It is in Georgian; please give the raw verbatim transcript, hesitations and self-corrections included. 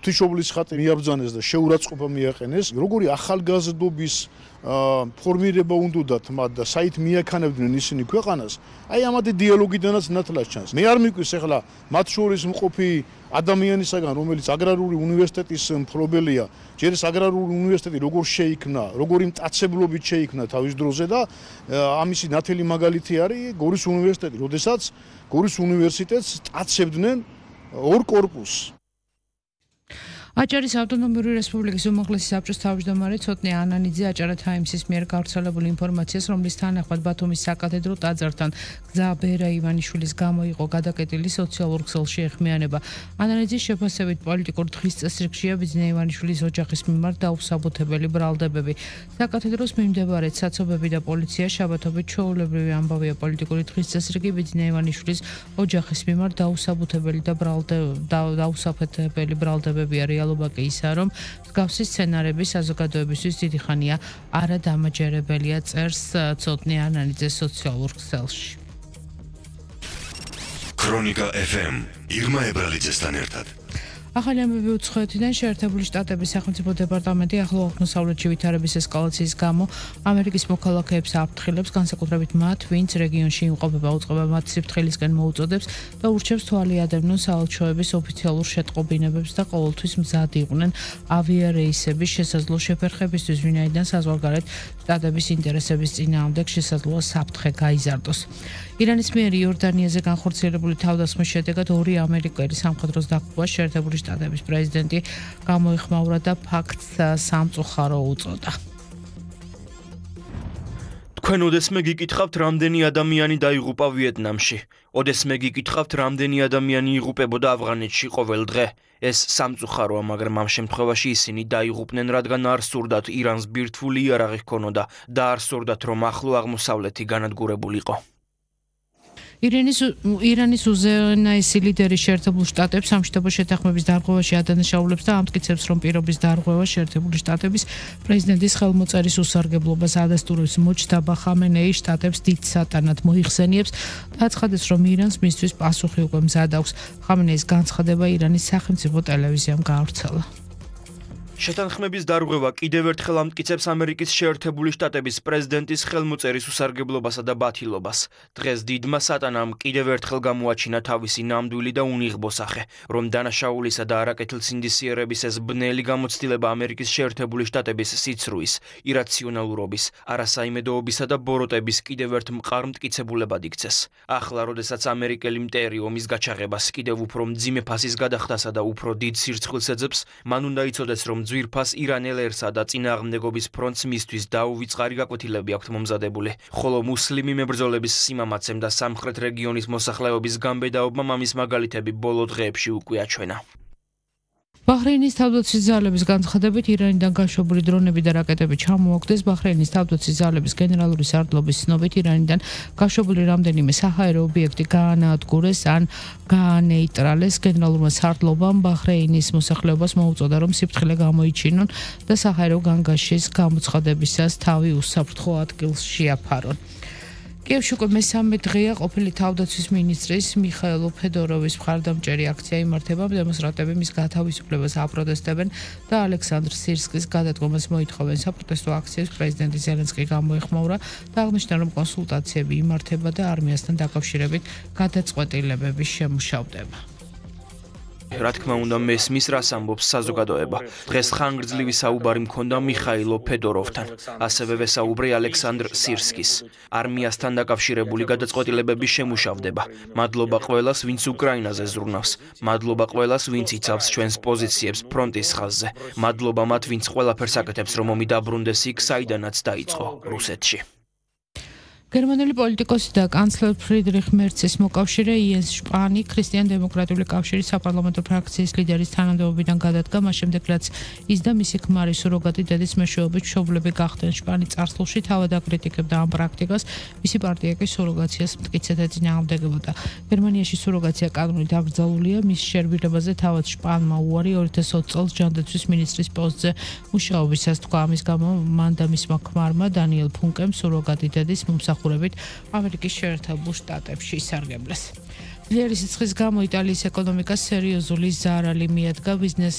ღვთისმშობლის ხატი მიაბრძანეს და შეურაცხყოფა მიაყენეს. Როგორი ახალგაზრდობის ფორმირება უნდათ მათ და საით მიაქანებდნენ ისინი ქვეყანას, აი ამათი დიალოგიდანაც ნათლად ჩანს. მე არ მიყვის ახლა მათ შორის მყოფი ადამიანისაგან, რომელიც აგრარული უნივერსიტეტის მფლობელია, ჯერ ეს აგრარული უნივერსიტეტი როგორ შეიქმნა, როგორი მტაცებლობით შეიქმნა თავის დროზე და ამისი ნათელი მაგალითი არის გორის უნივერსიტეტი, როდესაც გორის უნივერსიტეტს სტაცებდნენ ორ კორპუსს. აჭარის ავტონომიური რესპუბლიკის უმაღლესი საბჭოს თავმჯდომარე ცოტნე ანანიძე აჭარა თაიმსის მიერ გავრცელებული ინფორმაციას, რომლის თანახმად ბათუმის საკათედრო ტაძართან გზა ბერა ივანიშვილის გამო იყო გადაკეტილი სოციალურ ქსელში ეხმიანება. ანანიძის შეფასებით პოლიტიკურ დღის წესრიგშია ბიძინა ივანიშვილის ოჯახის მიმართ დაუსაბუთებელი ბრალდებები. საკათედროს მიმდებარედ საცობები და პოლიცია შაბათობით ჩვეულებრივი ამბავია პოლიტიკური დღის წესრიგი ბიძინა ივანიშვილის ოჯახის მიმართ დაუსაბუთებელი და დაუსაფეთებელი ბრალდებები არის. რეალობა კი ისაა, რომ მსგავსი სცენარები საზოგადოებისთვის დიდი ხანია არადამაჯერებელია, წერს ცოტნე ანანიძე სოციალურ ქსელში. ქრონიკა ეფ ემ ირმა ებრალიძესთან ერთად. ახალი ამბები უცხოეთიდან შეერთებული შტატების სახელმწიფო დეპარტამენტი ახლო აღმოსავლეთში ვითარების ესკალაციის გამო ამერიკის მოქალაქეებს აფრთხილებს, განსაკუთრებით მათ, ვინც რეგიონში იმყოფება, უწყება მათ სიფრთხილისკენ მოუწოდებს და ურჩევს თვალი ადევნონ საელჩოების ოფიციალურ შეტყობინებებს და ყოველთვის მზად იყვნენ ავიარეისების შესაძლო შეფერხებისთვის, ვინაიდან საზღვარგარეთ შტატების ინტერესების წინააღმდეგ შესაძლოა საფრთხე გაიზარდოს. ირანის მიერ იორდანიაზე განხორციელებული თავდასხმის შედეგად ორი ამერიკელი სამხედროს დახურვა შეერთებული შტატების პრეზიდენტი გამოიხმაურა და ფაქტს სამწუხარო უწოდა. თქვენ ოდესმე გიკითხავთ, რამდენი ადამიანი დაიღუპა ვიეტნამში. ოდესმე გიკითხავთ, რამდენი ადამიანი იღუპებოდა ავღანეთში ყოველ დღე. ეს სამწუხაროა, მაგრამ ამ შემთხვევაში ისინი დაიღუპნენ, რადგან არ სურდათ ირანს ბირთვული იარაღი ჰქონოდა და არ სურდათ, რომ ახლო აღმოსავლეთი განადგურებულიყო. ირანის ირანის უზენაესი ლიდერი შეერთებულ შტატებს სამშვიდობო შეთანხმების დარღვევაში ადანაშაულებს და ამტკიცებს, რომ პირობის დარღვევა შეერთებული შტატების პრეზიდენტის ხელმოწერის უსარგებლობას ადასტურებს. მოჯტაბა ხამენეი შტატებს დიდ სატანად მოიხსენიებს და აცხადებს, რომ ირანს მისთვის პასუხი უკვე მზად აქვს. ხამენეის განცხადება ირანის სახელმწიფო ტელევიზიამ გაავრცელა. შეთანხმების დარღვევა კიდევ ერთხელ ამტკიცებს ამერიკის შეერთებული შტატების პრეზიდენტის ხელმოწერის უსარგებლობასა და ბათილობას. დღეს დიდმა სატანამ კიდევ ერთხელ გამოაჩინა თავისი ნამდვილი და უნიღბო სახე, რომ დანაშაულისა და არაკეთილსინდისიერების ეს ბნელი გამოცდილება ამერიკის შეერთებული შტატების სიცრუის, ირაციონალურობის, არასაიმედოობისა და ბოროტების კიდევ ერთ მყარ მტკიცებულებად იქცეს. ახლა, როდესაც ამერიკელი მტერი ომის გაჩაღებას კიდევ უფრო მძიმე ფასის გადახდასა და უფრო დიდ სირცხვილს ეძებს, მან უნდა იცოდეს, რომ ძვირფას ირანელ ერსა და წინააღმდეგობის ფრონტს მისთვის დაუვიწყარი გაკვეთილები აქვთ მომზადებული, ხოლო მუსლიმი მებრძოლების სიმამაცემ და სამხრეთ რეგიონის მოსახლეობის გამბედაობამ ამის მაგალითები ბოლო დღეებში უკვე აჩვენა. ბაჰრეინის თავდაცვის ძალების განცხადებით ირანიდან გაშვებული დრონები და რაკეტები ჩამოაგდეს. ბაჰრეინის თავდაცვის ძალების გენერალური სარდლობის ცნობით ირანიდან გაშვებული რამდენიმე საჰაერო ობიექტი გაანადგურეს ან გაანეიტრალეს. გენერალურმა სარდლობამ ბაჰრეინის მოსახლეობას მოუწოდა, რომ სიფრთხილე გამოიჩინონ და საჰაერო განგაშის გამოცხადებისას თავი უსაფრთხო ადგილს შეაფარონ. კიევში უკვე მესამე დღეა ყოფილი თავდაცვის მინისტრის მიხაილ ფედოროვის მხარდამჭერი აქცია იმართება. დემონსტრანტები მის გათავისუფლებას აპროტესტებენ და ალექსანდრ სირსკის გადადგომას მოითხოვენ. საპროტესტო აქციებს პრეზიდენტი ზელენსკი გამოეხმაურა და აღნიშნა, რომ კონსულტაციები იმართება და არმიასთან დაკავშირებით გადაწყვეტილებები შემუშავდება. რა თქმა უნდა, მესმის რას ამბობს საზოგადოება. დღეს ხანგრძლივი საუბარი მქონდა მიხაილ ფედოროვთან, ასევე ვესაუბრე ალექსანდრ სირსკის. არმიასთან დაკავშირებული გადაწყვეტილებები შემუშავდება. მადლობა ყველას, ვინც უკრაინაზე ზრუნავს. მადლობა ყველას, ვინც იცავს ჩვენს პოზიციებს ფრონტის ხაზზე. მადლობა მათ, ვინც ყველაფერს აკეთებს, რომ ომი დაბრუნდეს იქ, საიდანაც დაიწყო, რუსეთში. გერმანელი პოლიტიკოსი და კანცლერ ფრიდრიხ მერცის მოკავშირე იენს შპანი ქრისტიან-დემოკრატიული კავშირის საპარლამენტო ფრაქციის ლიდერის თანამდებობიდან გადადგა, მას შემდეგ რაც ის და მისი ქმარი სუროგატი დედის მეშვეობით მშობლები გახდნენ. შპანი წარსულში თავად აკრიტიკებდა ამ პრაქტიკას, მისი პარტია კი სუროგაციას მტკიცედ ეწინააღმდეგებოდა. გერმანიაში სუროგაცია კანონით აკრძალულია, მის შერბილებაზე თავად შპანმა უარი ორი ათას ოცი წელს ჯანდაცვის მინისტრის პოსტზე მუშაობისას თქვა. ამის გამო მან და მისმა ქმარმა დანიელ ფუნკემ სუროგატი დედის მომსახურებით ამერიკის შეერთებულ შტატებში ისარგებლეს. ძლიერი სიცხის გამო იტალიის ეკონომიკას სერიოზული ზარალი მიადგა. ბიზნეს